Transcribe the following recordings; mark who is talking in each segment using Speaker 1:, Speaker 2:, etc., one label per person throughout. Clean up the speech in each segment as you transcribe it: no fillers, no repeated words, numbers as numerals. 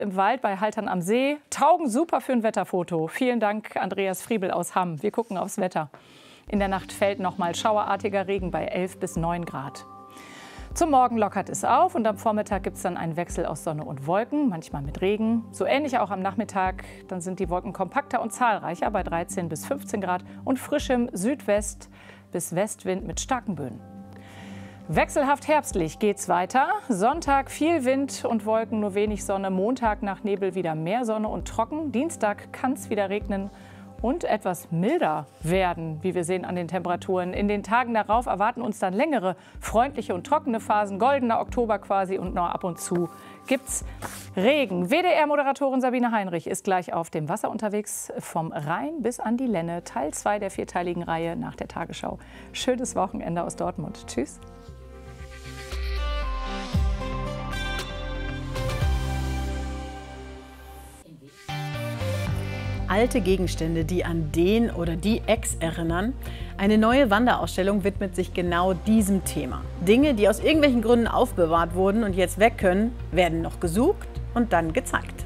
Speaker 1: im Wald bei Haltern am See. Tauben super für ein Wetterfoto. Vielen Dank, Andreas Friebel aus Hamm. Wir gucken aufs Wetter. In der Nacht fällt noch mal schauerartiger Regen bei 11 bis 9 Grad. Zum Morgen lockert es auf und am Vormittag gibt es dann einen Wechsel aus Sonne und Wolken, manchmal mit Regen. So ähnlich auch am Nachmittag. Dann sind die Wolken kompakter und zahlreicher bei 13 bis 15 Grad und frischem Südwest- bis Westwind mit starken Böen. Wechselhaft herbstlich geht's weiter. Sonntag viel Wind und Wolken, nur wenig Sonne. Montag nach Nebel wieder mehr Sonne und trocken. Dienstag kann es wieder regnen und etwas milder werden, wie wir sehen an den Temperaturen. In den Tagen darauf erwarten uns dann längere, freundliche und trockene Phasen, goldener Oktober quasi und noch ab und zu gibt's Regen. WDR-Moderatorin Sabine Heinrich ist gleich auf dem Wasser unterwegs, vom Rhein bis an die Lenne. Teil 2 der vierteiligen Reihe nach der Tagesschau. Schönes Wochenende aus Dortmund. Tschüss.
Speaker 2: Alte Gegenstände, die an den oder die Ex erinnern. Eine neue Wanderausstellung widmet sich genau diesem Thema. Dinge, die aus irgendwelchen Gründen aufbewahrt wurden und jetzt weg können, werden noch gesucht und dann gezeigt.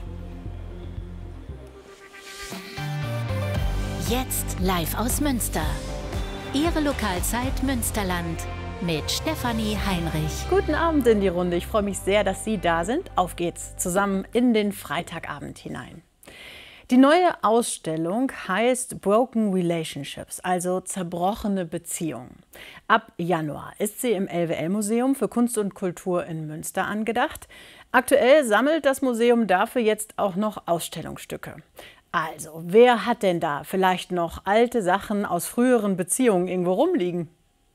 Speaker 3: Jetzt live aus Münster. Ihre Lokalzeit Münsterland mit Stefanie Heinrich.
Speaker 2: Guten Abend in die Runde. Ich freue mich sehr, dass Sie da sind. Auf geht's zusammen in den Freitagabend hinein. Die neue Ausstellung heißt Broken Relationships, also zerbrochene Beziehungen. Ab Januar ist sie im LWL-Museum für Kunst und Kultur in Münster angedacht. Aktuell sammelt das Museum dafür jetzt auch noch Ausstellungsstücke. Also, wer hat denn da vielleicht noch alte Sachen aus früheren Beziehungen irgendwo rumliegen?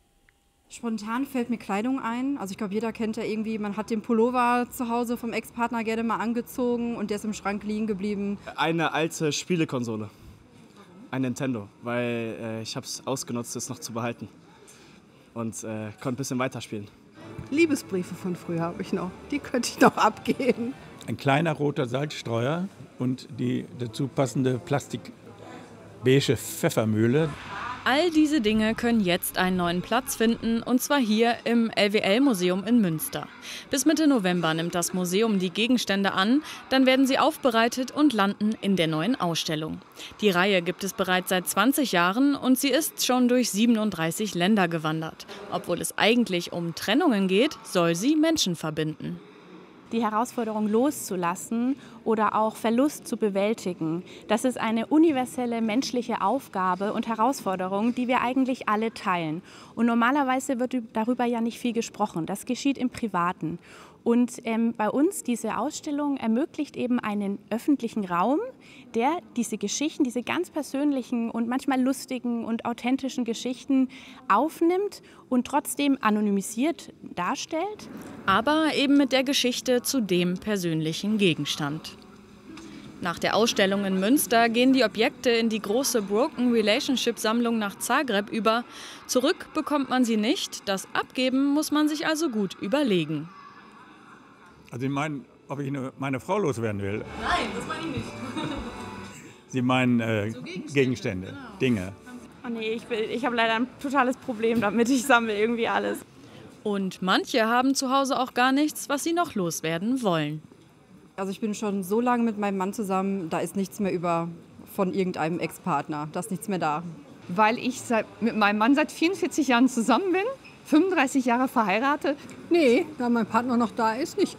Speaker 4: Spontan fällt mir Kleidung ein. Also ich glaube, jeder kennt ja irgendwie, man hat den Pullover zu Hause vom Ex-Partner gerne mal angezogen und der ist im Schrank liegen geblieben.
Speaker 5: Eine alte Spielekonsole, ein Nintendo, weil ich habe es ausgenutzt, es noch zu behalten und konnte ein bisschen weiterspielen.
Speaker 6: Liebesbriefe von früher habe ich noch, die könnte ich noch abgeben.
Speaker 7: Ein kleiner roter Salzstreuer und die dazu passende plastikbeige Pfeffermühle.
Speaker 8: All diese Dinge können jetzt einen neuen Platz finden, und zwar hier im LWL-Museum in Münster. Bis Mitte November nimmt das Museum die Gegenstände an, dann werden sie aufbereitet und landen in der neuen Ausstellung. Die Reihe gibt es bereits seit 20 Jahren und sie ist schon durch 37 Länder gewandert. Obwohl es eigentlich um Trennungen geht, soll sie Menschen verbinden.
Speaker 9: Die Herausforderung loszulassen oder auch Verlust zu bewältigen. Das ist eine universelle menschliche Aufgabe und Herausforderung, die wir eigentlich alle teilen. Und normalerweise wird darüber ja nicht viel gesprochen. Das geschieht im Privaten. Und bei uns, diese Ausstellung ermöglicht eben einen öffentlichen Raum, der diese Geschichten, diese ganz persönlichen und manchmal lustigen und authentischen Geschichten aufnimmt und trotzdem anonymisiert darstellt.
Speaker 8: Aber eben mit der Geschichte zu dem persönlichen Gegenstand. Nach der Ausstellung in Münster gehen die Objekte in die große Broken Relationship Sammlung nach Zagreb über. Zurück bekommt man sie nicht, das Abgeben muss man sich also gut überlegen.
Speaker 7: Also Sie meinen, ob ich meine Frau loswerden will?
Speaker 4: Nein, das meine ich nicht.
Speaker 7: Sie meinen
Speaker 4: so
Speaker 7: Gegenstände,
Speaker 4: genau.
Speaker 7: Dinge.
Speaker 9: Oh nee, ich habe leider ein totales Problem damit. Ich sammle irgendwie alles.
Speaker 8: Und manche haben zu Hause auch gar nichts, was sie noch loswerden wollen.
Speaker 4: Also ich bin schon so lange mit meinem Mann zusammen, da ist nichts mehr über von irgendeinem Ex-Partner. Da ist nichts mehr da.
Speaker 6: Weil ich mit meinem Mann seit 44 Jahren zusammen bin, 35 Jahre verheiratet. Nee, da mein Partner noch da ist, nicht.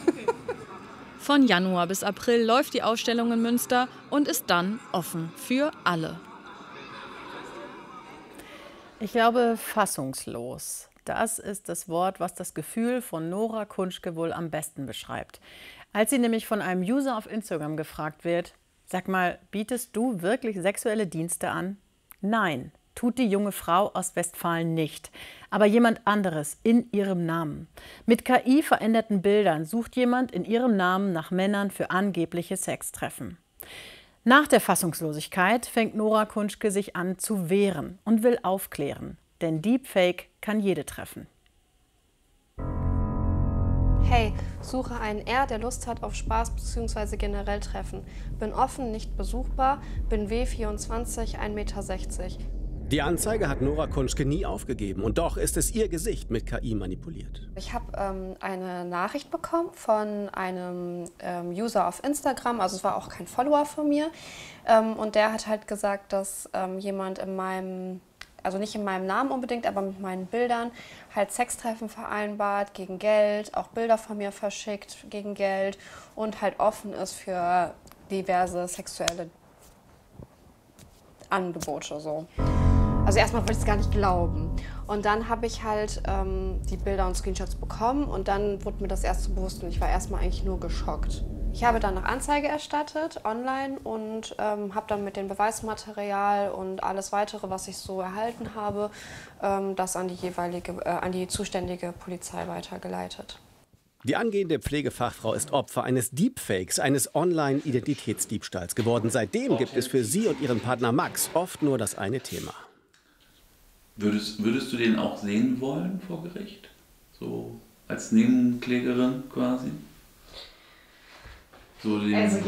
Speaker 8: Von Januar bis April läuft die Ausstellung in Münster und ist dann offen für alle.
Speaker 2: Ich glaube, fassungslos. Das ist das Wort, was das Gefühl von Nora Kunschke wohl am besten beschreibt. Als sie nämlich von einem User auf Instagram gefragt wird, sag mal, bietest du wirklich sexuelle Dienste an? Nein, tut die junge Frau aus Westfalen nicht, aber jemand anderes in ihrem Namen. Mit KI veränderten Bildern sucht jemand in ihrem Namen nach Männern für angebliche Sextreffen. Nach der Fassungslosigkeit fängt Nora Kunschke sich an zu wehren und will aufklären. Denn Deepfake kann jede treffen.
Speaker 10: Hey, suche einen R, der Lust hat auf Spaß bzw. generell Treffen. Bin offen, nicht besuchbar, bin W24, 1,60 Meter.
Speaker 11: Die Anzeige hat Nora Kunschke nie aufgegeben. Und doch ist es ihr Gesicht mit KI manipuliert.
Speaker 10: Ich habe eine Nachricht bekommen von einem User auf Instagram, also es war auch kein Follower von mir. Und der hat halt gesagt, dass jemand in meinem, also nicht in meinem Namen unbedingt, aber mit meinen Bildern halt Sextreffen vereinbart gegen Geld, auch Bilder von mir verschickt gegen Geld und halt offen ist für diverse sexuelle Angebote so. Also erstmal wollte ich es gar nicht glauben. Und dann habe ich halt die Bilder und Screenshots bekommen und dann wurde mir das erst so bewusst und ich war erstmal eigentlich nur geschockt. Ich habe dann eine Anzeige erstattet online und habe dann mit dem Beweismaterial und alles weitere, was ich so erhalten habe, das an die zuständige Polizei weitergeleitet.
Speaker 11: Die angehende Pflegefachfrau ist Opfer eines Deepfakes, eines Online-Identitätsdiebstahls geworden. Seitdem gibt es für sie und ihren Partner Max oft nur das eine Thema.
Speaker 12: Würdest du den auch sehen wollen vor Gericht? So als Nebenklägerin quasi? So dem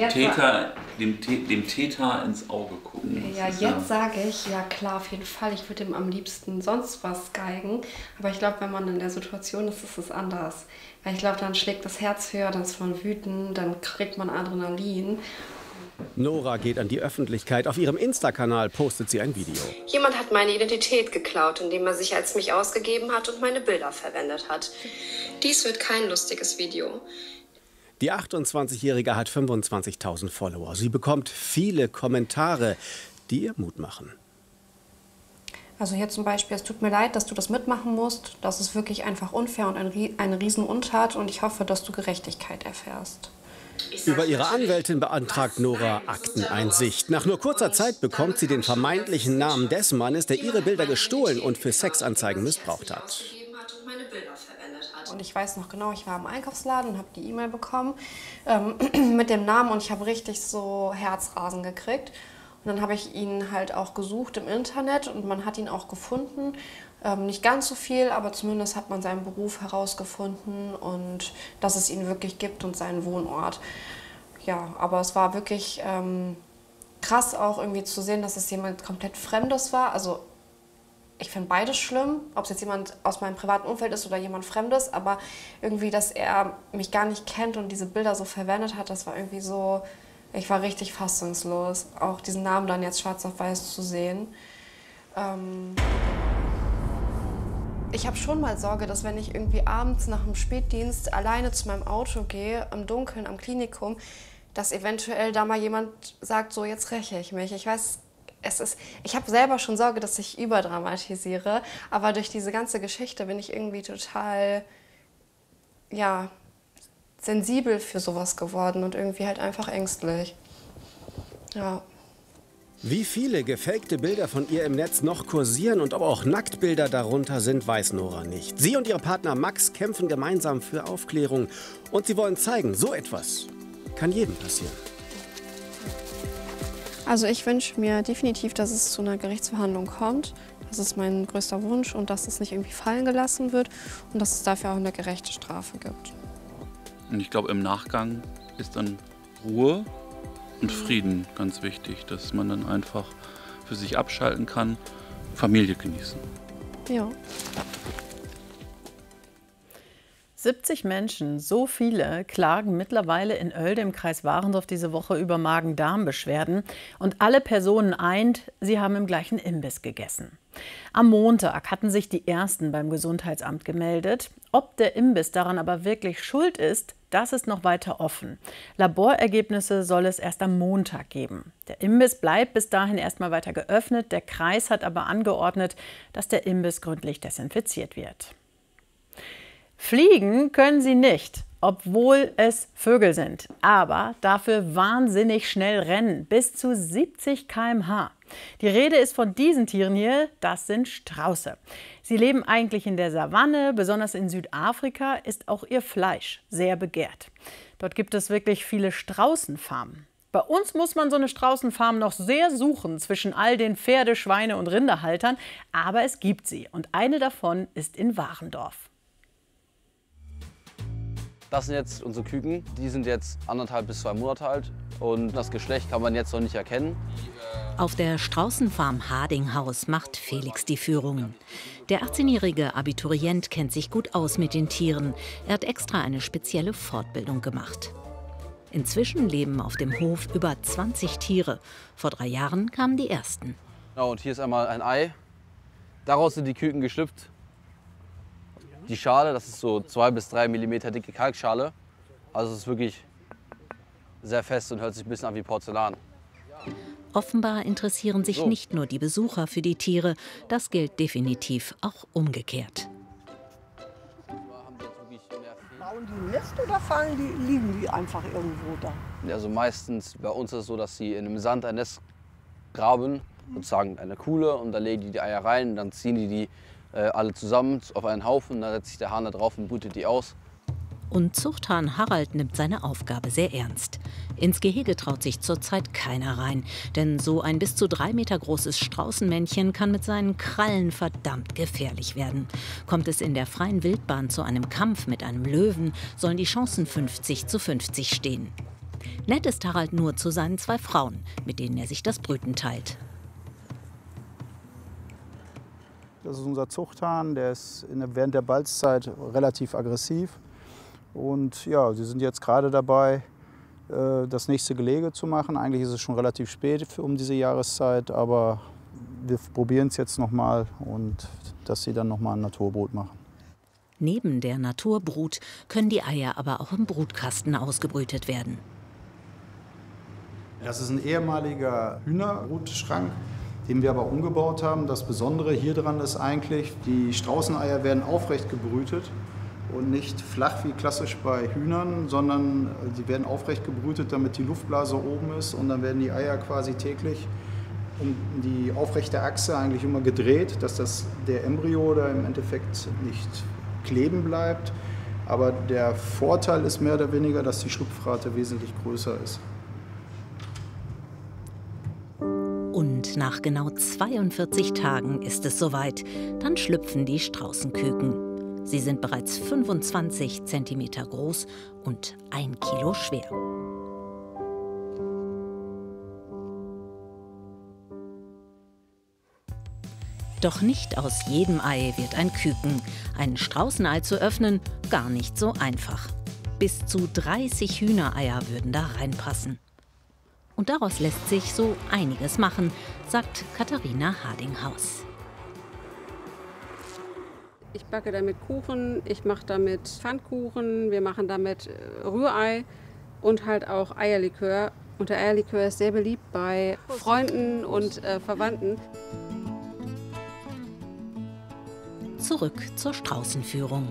Speaker 12: Täter ins Auge gucken.
Speaker 10: Ja, jetzt sage ich, ja klar, auf jeden Fall, ich würde ihm am liebsten sonst was geigen. Aber ich glaube, wenn man in der Situation ist, ist es anders. Weil ich glaube, dann schlägt das Herz höher, dann ist man wütend, dann kriegt man Adrenalin.
Speaker 11: Nora geht an die Öffentlichkeit. Auf ihrem Insta-Kanal postet sie ein Video.
Speaker 10: Jemand hat meine Identität geklaut, indem er sich als mich ausgegeben hat und meine Bilder verwendet hat. Dies wird kein lustiges Video.
Speaker 11: Die 28-Jährige hat 25.000 Follower. Sie bekommt viele Kommentare, die ihr Mut machen.
Speaker 10: Also hier zum Beispiel, es tut mir leid, dass du das mitmachen musst. Das ist wirklich einfach unfair und eine Riesenuntat und ich hoffe, dass du Gerechtigkeit erfährst.
Speaker 11: Über ihre Anwältin beantragt Nora Akteneinsicht. Nach nur kurzer Zeit bekommt sie den vermeintlichen Namen des Mannes, der ihre Bilder gestohlen und für Sexanzeigen missbraucht hat.
Speaker 10: Und ich weiß noch genau, ich war im Einkaufsladen und habe die E-Mail bekommen mit dem Namen und ich habe richtig so Herzrasen gekriegt. Und dann habe ich ihn halt auch gesucht im Internet und man hat ihn auch gefunden. Nicht ganz so viel, aber zumindest hat man seinen Beruf herausgefunden und dass es ihn wirklich gibt und seinen Wohnort. Ja, aber es war wirklich krass auch irgendwie zu sehen, dass es jemand komplett Fremdes war. Also ich finde beides schlimm, ob es jetzt jemand aus meinem privaten Umfeld ist oder jemand Fremdes, aber irgendwie, dass er mich gar nicht kennt und diese Bilder so verwendet hat, das war irgendwie so, ich war richtig fassungslos, auch diesen Namen dann jetzt schwarz auf weiß zu sehen. Ich habe schon mal Sorge, dass wenn ich irgendwie abends nach dem Spätdienst alleine zu meinem Auto gehe, im Dunkeln am Klinikum, dass eventuell da mal jemand sagt, so jetzt räche ich mich. Ich weiß, ich habe selber schon Sorge, dass ich überdramatisiere, aber durch diese ganze Geschichte bin ich irgendwie total, ja, sensibel für sowas geworden und irgendwie halt einfach ängstlich. Ja.
Speaker 11: Wie viele gefakte Bilder von ihr im Netz noch kursieren und ob auch Nacktbilder darunter sind, weiß Nora nicht. Sie und ihr Partner Max kämpfen gemeinsam für Aufklärung und sie wollen zeigen, so etwas kann jedem passieren.
Speaker 10: Also ich wünsche mir definitiv, dass es zu einer Gerichtsverhandlung kommt. Das ist mein größter Wunsch und dass es nicht irgendwie fallen gelassen wird und dass es dafür auch eine gerechte Strafe gibt.
Speaker 12: Und ich glaube, im Nachgang ist dann Ruhe und Frieden ganz wichtig, dass man dann einfach für sich abschalten kann, Familie genießen.
Speaker 10: Ja.
Speaker 2: 70 Menschen, so viele, klagen mittlerweile in Oelde im Kreis Warendorf diese Woche über Magen-Darm-Beschwerden. Und alle Personen eint, sie haben im gleichen Imbiss gegessen. Am Montag hatten sich die Ersten beim Gesundheitsamt gemeldet. Ob der Imbiss daran aber wirklich schuld ist, das ist noch weiter offen. Laborergebnisse soll es erst am Montag geben. Der Imbiss bleibt bis dahin erstmal weiter geöffnet. Der Kreis hat aber angeordnet, dass der Imbiss gründlich desinfiziert wird. Fliegen können sie nicht, obwohl es Vögel sind, aber dafür wahnsinnig schnell rennen, bis zu 70 km/h. Die Rede ist von diesen Tieren hier, das sind Strauße. Sie leben eigentlich in der Savanne, besonders in Südafrika ist auch ihr Fleisch sehr begehrt. Dort gibt es wirklich viele Straußenfarmen. Bei uns muss man so eine Straußenfarm noch sehr suchen zwischen all den Pferde-, Schweine- und Rinderhaltern, aber es gibt sie und eine davon ist in Warendorf.
Speaker 13: Das sind jetzt unsere Küken. Die sind jetzt 1,5 bis 2 Monate alt und das Geschlecht kann man jetzt noch nicht erkennen.
Speaker 14: Auf der Straußenfarm Hardinghaus macht Felix die Führungen. Der 18-jährige Abiturient kennt sich gut aus mit den Tieren. Er hat extra eine spezielle Fortbildung gemacht. Inzwischen leben auf dem Hof über 20 Tiere. Vor 3 Jahren kamen die ersten.
Speaker 13: Ja, und hier ist einmal ein Ei. Daraus sind die Küken geschlüpft. Die Schale, das ist so 2 bis 3 mm dicke Kalkschale. Also es ist wirklich sehr fest und hört sich ein bisschen an wie Porzellan.
Speaker 14: Offenbar interessieren sich nicht nur die Besucher für die Tiere, das gilt definitiv auch umgekehrt.
Speaker 15: Bauen die Nest oder liegen die einfach irgendwo da?
Speaker 13: Also meistens bei uns ist es so, dass sie in einem Sand ein Nest graben, sozusagen eine Kuhle, und da legen die Eier rein, dann ziehen die alle zusammen auf einen Haufen, dann setzt sich der Hahn da drauf und brütet die aus.
Speaker 14: Und Zuchthahn Harald nimmt seine Aufgabe sehr ernst. Ins Gehege traut sich zurzeit keiner rein, denn so ein bis zu 3 Meter großes Straußenmännchen kann mit seinen Krallen verdammt gefährlich werden. Kommt es in der freien Wildbahn zu einem Kampf mit einem Löwen, sollen die Chancen 50:50 stehen. Nett ist Harald nur zu seinen 2 Frauen, mit denen er sich das Brüten teilt.
Speaker 16: Das ist unser Zuchthahn, der ist während der Balzzeit relativ aggressiv. Und ja, sie sind jetzt gerade dabei, das nächste Gelege zu machen. Eigentlich ist es schon relativ spät um diese Jahreszeit, aber wir probieren es jetzt noch mal, und dass sie dann noch mal ein Naturbrut machen.
Speaker 14: Neben der Naturbrut können die Eier aber auch im Brutkasten ausgebrütet werden.
Speaker 16: Das ist ein ehemaliger Hühnerbrutschrank, den wir aber umgebaut haben. Das Besondere hier dran ist eigentlich, die Straußeneier werden aufrecht gebrütet. Und nicht flach wie klassisch bei Hühnern, sondern sie werden aufrecht gebrütet, damit die Luftblase oben ist. Und dann werden die Eier quasi täglich um die aufrechte Achse eigentlich immer gedreht, dass der Embryo da im Endeffekt nicht kleben bleibt. Aber der Vorteil ist mehr oder weniger, dass die Schlupfrate wesentlich größer ist.
Speaker 14: Und nach genau 42 Tagen ist es soweit. Dann schlüpfen die Straußenküken. Sie sind bereits 25 cm groß und 1 Kilo schwer. Doch nicht aus jedem Ei wird ein Küken. Ein Straußenei zu öffnen, gar nicht so einfach. Bis zu 30 Hühnereier würden da reinpassen. Und daraus lässt sich so einiges machen, sagt Katharina Hardinghaus.
Speaker 17: Ich backe damit Kuchen, ich mache damit Pfannkuchen, wir machen damit Rührei und halt auch Eierlikör. Und der Eierlikör ist sehr beliebt bei Freunden und Verwandten.
Speaker 14: Zurück zur Straußenführung.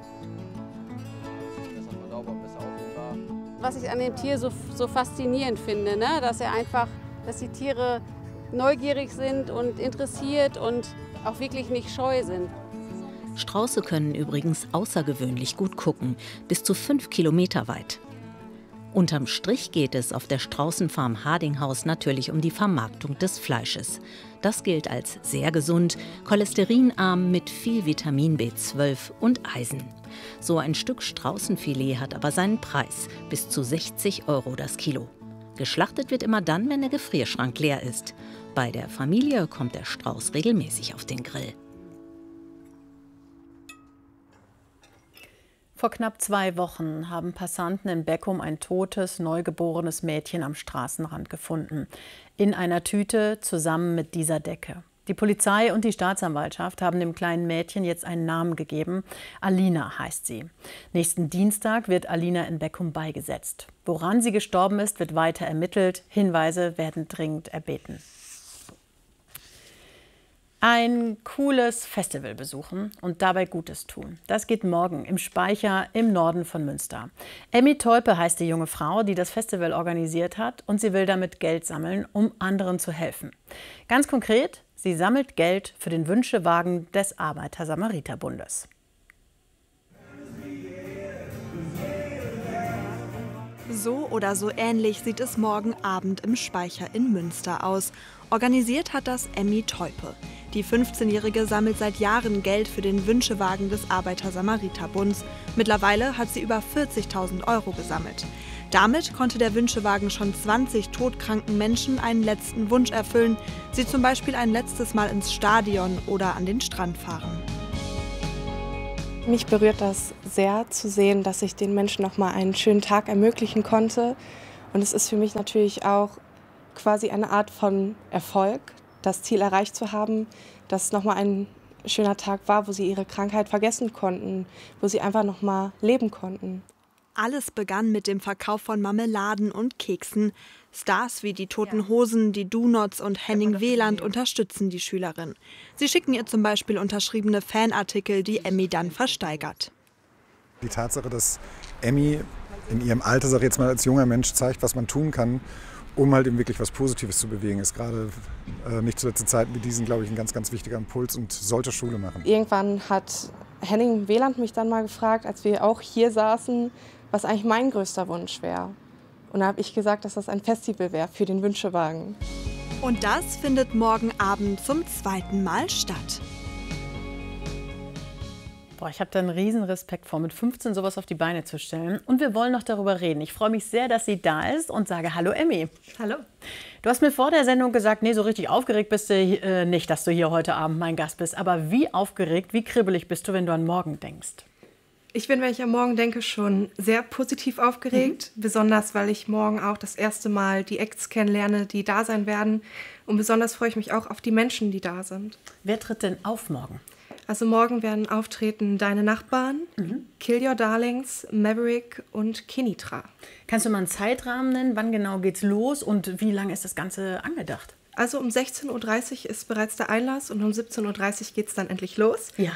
Speaker 17: Was ich an dem Tier so faszinierend finde, ne? Dass die Tiere neugierig sind und interessiert und auch wirklich nicht scheu sind.
Speaker 14: Strauße können übrigens außergewöhnlich gut gucken, bis zu 5 Kilometer weit. Unterm Strich geht es auf der Straußenfarm Hardinghaus natürlich um die Vermarktung des Fleisches. Das gilt als sehr gesund, cholesterinarm mit viel Vitamin B12 und Eisen. So ein Stück Straußenfilet hat aber seinen Preis, bis zu 60 € das Kilo. Geschlachtet wird immer dann, wenn der Gefrierschrank leer ist. Bei der Familie kommt der Strauß regelmäßig auf den Grill.
Speaker 2: Vor knapp 2 Wochen haben Passanten in Beckum ein totes, neugeborenes Mädchen am Straßenrand gefunden. In einer Tüte zusammen mit dieser Decke. Die Polizei und die Staatsanwaltschaft haben dem kleinen Mädchen jetzt einen Namen gegeben. Alina heißt sie. Nächsten Dienstag wird Alina in Beckum beigesetzt. Woran sie gestorben ist, wird weiter ermittelt. Hinweise werden dringend erbeten. Ein cooles Festival besuchen und dabei Gutes tun. Das geht morgen im Speicher im Norden von Münster. Emmy Teupe heißt die junge Frau, die das Festival organisiert hat, und sie will damit Geld sammeln, um anderen zu helfen. Ganz konkret, sie sammelt Geld für den Wünschewagen des Arbeiter-Samariter-Bundes.
Speaker 18: So oder so ähnlich sieht es morgen Abend im Speicher in Münster aus. Organisiert hat das Emmy Teupe. Die 15-Jährige sammelt seit Jahren Geld für den Wünschewagen des Arbeiter-Samariter-Bunds. Mittlerweile hat sie über 40.000 € gesammelt. Damit konnte der Wünschewagen schon 20 todkranken Menschen einen letzten Wunsch erfüllen. Sie zum Beispiel ein letztes Mal ins Stadion oder an den Strand fahren.
Speaker 19: Mich berührt das sehr zu sehen, dass ich den Menschen noch mal einen schönen Tag ermöglichen konnte. Und es ist für mich natürlich auch quasi eine Art von Erfolg, das Ziel erreicht zu haben, dass es noch mal ein schöner Tag war, wo sie ihre Krankheit vergessen konnten, wo sie einfach noch mal leben konnten.
Speaker 18: Alles begann mit dem Verkauf von Marmeladen und Keksen. Stars wie die Toten Hosen, die Do-Nots und Henning Wieland unterstützen die Schülerin. Sie schicken ihr zum Beispiel unterschriebene Fanartikel, die Emmy dann versteigert.
Speaker 20: Die Tatsache, dass Emmy in ihrem Alter, sag ich jetzt mal, als junger Mensch zeigt, was man tun kann, um halt eben wirklich was Positives zu bewegen, ist gerade nicht zuletzt in Zeiten wie diesen, glaube ich, ein ganz, ganz wichtiger Impuls und sollte Schule machen.
Speaker 19: Irgendwann hat Henning Wieland mich dann mal gefragt, als wir auch hier saßen, was eigentlich mein größter Wunsch wäre. Und da habe ich gesagt, dass das ein Festival wäre für den Wünschewagen.
Speaker 18: Und das findet morgen Abend zum 2. Mal statt.
Speaker 2: Boah, ich habe da einen riesen Respekt vor, mit 15 sowas auf die Beine zu stellen. Und wir wollen noch darüber reden. Ich freue mich sehr, dass sie da ist und sage Hallo Emmy.
Speaker 19: Hallo.
Speaker 2: Du hast mir vor der Sendung gesagt, nee, so richtig aufgeregt bist du nicht, dass du hier heute Abend mein Gast bist. Aber wie aufgeregt, wie kribbelig bist du, wenn du an morgen denkst?
Speaker 19: Ich bin, wenn ich an morgen denke, schon sehr positiv aufgeregt. Besonders, weil ich morgen auch das erste Mal die Acts kennenlerne, die da sein werden. Und besonders freue ich mich auch auf die Menschen, die da sind.
Speaker 2: Wer tritt denn auf morgen?
Speaker 19: Also morgen werden auftreten Deine Nachbarn, Kill Your Darlings, Maverick und Kinitra.
Speaker 2: Kannst du mal einen Zeitrahmen nennen? Wann genau geht's los und wie lange ist das Ganze angedacht?
Speaker 19: Also um 16.30 Uhr ist bereits der Einlass und um 17.30 Uhr geht es dann endlich los.
Speaker 2: Ja.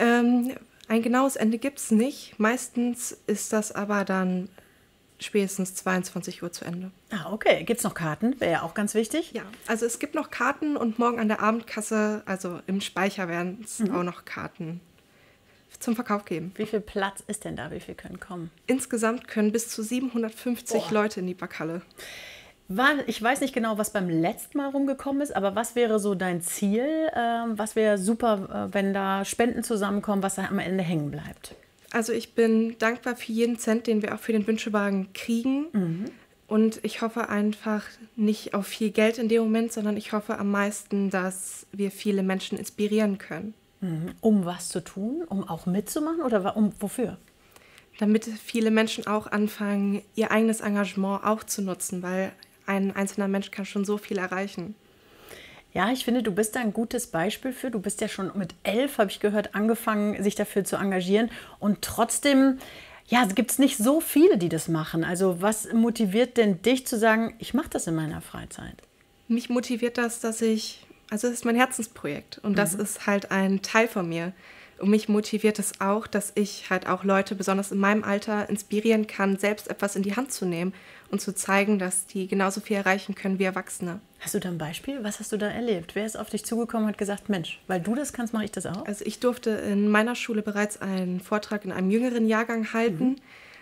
Speaker 19: Ein genaues Ende gibt es nicht. Meistens ist das aber dann spätestens 22 Uhr zu Ende.
Speaker 2: Ah, okay. Gibt es noch Karten? Wäre ja auch ganz wichtig.
Speaker 19: Ja, also es gibt noch Karten und morgen an der Abendkasse, also im Speicher, werden es auch noch Karten zum Verkauf geben.
Speaker 2: Wie viel Platz ist denn da? Wie viel können kommen?
Speaker 19: Insgesamt können bis zu 750 Leute in die Backhalle.
Speaker 2: Ich weiß nicht genau, was beim letzten Mal rumgekommen ist, aber was wäre so dein Ziel? Was wäre super, wenn da Spenden zusammenkommen, was da am Ende hängen bleibt?
Speaker 19: Also ich bin dankbar für jeden Cent, den wir auch für den Wünschewagen kriegen. Und ich hoffe einfach nicht auf viel Geld in dem Moment, sondern ich hoffe am meisten, dass wir viele Menschen inspirieren können.
Speaker 2: Um was zu tun? Um auch mitzumachen oder wofür?
Speaker 19: Damit viele Menschen auch anfangen, ihr eigenes Engagement auch zu nutzen, weil ein einzelner Mensch kann schon so viel erreichen.
Speaker 2: Ja, ich finde, du bist da ein gutes Beispiel für. Du bist ja schon mit 11, habe ich gehört, angefangen, sich dafür zu engagieren. Und trotzdem, ja, gibt es nicht so viele, die das machen. Also was motiviert denn dich zu sagen, ich mache das in meiner Freizeit?
Speaker 19: Mich motiviert das, also es ist mein Herzensprojekt. Und das ist halt ein Teil von mir. Und mich motiviert es auch, dass ich halt auch Leute, besonders in meinem Alter, inspirieren kann, selbst etwas in die Hand zu nehmen und zu zeigen, dass die genauso viel erreichen können wie Erwachsene.
Speaker 2: Hast du da ein Beispiel? Was hast du da erlebt? Wer ist auf dich zugekommen und hat gesagt, Mensch, weil du das kannst, mache ich das auch?
Speaker 19: Also ich durfte in meiner Schule bereits einen Vortrag in einem jüngeren Jahrgang halten.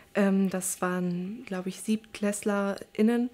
Speaker 19: Das waren, glaube ich, SiebtklässlerInnen.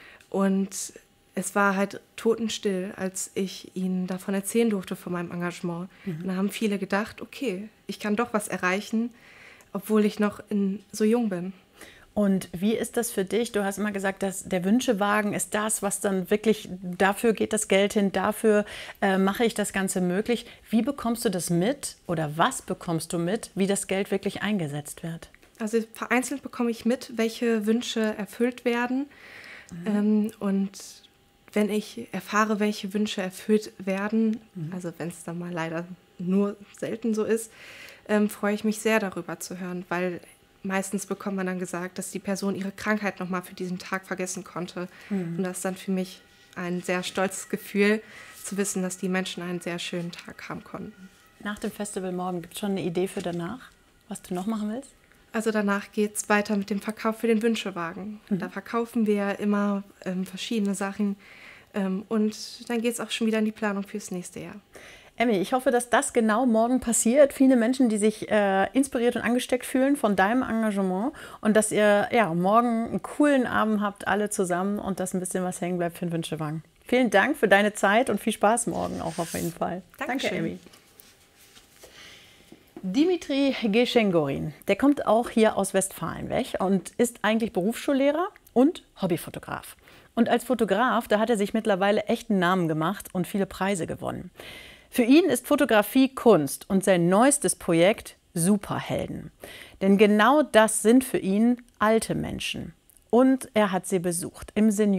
Speaker 19: Und es war halt totenstill, als ich ihnen davon erzählen durfte, von meinem Engagement. Und da haben viele gedacht, okay, ich kann doch was erreichen, obwohl ich noch so jung bin.
Speaker 2: Und wie ist das für dich? Du hast immer gesagt, dass der Wünschewagen ist das, was dann wirklich, dafür geht das Geld hin, dafür mache ich das Ganze möglich. Wie bekommst du das mit oder was bekommst du mit, wie das Geld wirklich eingesetzt wird?
Speaker 19: Also vereinzelt bekomme ich mit, welche Wünsche erfüllt werden. Und wenn ich erfahre, welche Wünsche erfüllt werden, also wenn es dann mal leider nur selten so ist, freue ich mich sehr darüber zu hören, weil meistens bekommt man dann gesagt, dass die Person ihre Krankheit nochmal für diesen Tag vergessen konnte. Und das ist dann für mich ein sehr stolzes Gefühl, zu wissen, dass die Menschen einen sehr schönen Tag haben konnten.
Speaker 2: Nach dem Festival morgen, gibt es schon eine Idee für danach, was du noch machen willst?
Speaker 19: Also danach geht es weiter mit dem Verkauf für den Wünschewagen. Da verkaufen wir immer verschiedene Sachen. Und dann geht es auch schon wieder in die Planung fürs nächste Jahr.
Speaker 2: Emmy, ich hoffe, dass das genau morgen passiert. Viele Menschen, die sich inspiriert und angesteckt fühlen von deinem Engagement und dass ihr morgen einen coolen Abend habt, alle zusammen und dass ein bisschen was hängen bleibt für den Wünschewagen. Vielen Dank für deine Zeit und viel Spaß morgen auch auf jeden Fall.
Speaker 18: Dankeschön.
Speaker 2: Danke, Emmy. Dimitri Geschengorin, der kommt auch hier aus Westfalen weg und ist eigentlich Berufsschullehrer und Hobbyfotograf. Und als Fotograf, da hat er sich mittlerweile echt einen Namen gemacht und viele Preise gewonnen. Für ihn ist Fotografie Kunst und sein neuestes Projekt Superhelden. Denn genau das sind für ihn alte Menschen. Und er hat sie besucht im